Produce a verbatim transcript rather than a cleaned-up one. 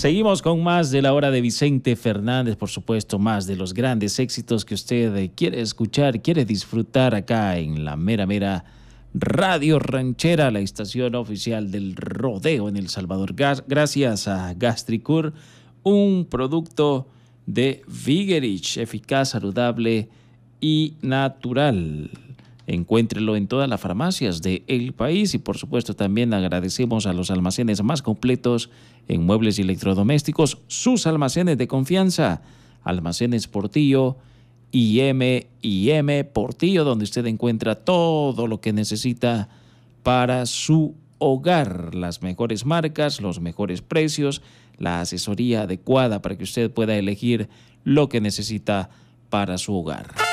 Seguimos con más de la hora de Vicente Fernández, por supuesto, más de los grandes éxitos que usted quiere escuchar, quiere disfrutar acá en la mera mera Radio Ranchera, la estación oficial del rodeo en El Salvador. Gracias a Gastricur, un producto de Vigerich, eficaz, saludable y natural. Encuéntrelo en todas las farmacias del país y por supuesto también agradecemos a los almacenes más completos en muebles y electrodomésticos, sus almacenes de confianza, Almacenes Portillo, I M y M Portillo, donde usted encuentra todo lo que necesita para su hogar, las mejores marcas, los mejores precios, la asesoría adecuada para que usted pueda elegir lo que necesita para su hogar.